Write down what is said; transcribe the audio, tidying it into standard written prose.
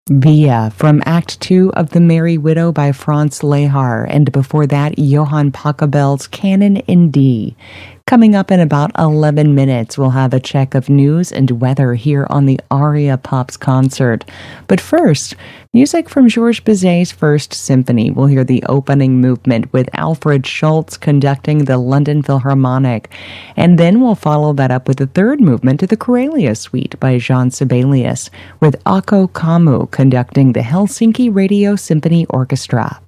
Via from Act Two of The Merry Widow by Franz Lehar, and before that, Johann Pachelbel's Canon in D. Coming up in about 11 minutes, we'll have a check of news and weather here on the Aria Pops concert. But first, music from Georges Bizet's First Symphony. We'll hear the opening movement with Alfred Schultz conducting the London Philharmonic. And then we'll follow that up with the third movement to the Corelia Suite by Jean Sibelius, with Akko Kammu conducting the Helsinki Radio Symphony Orchestra.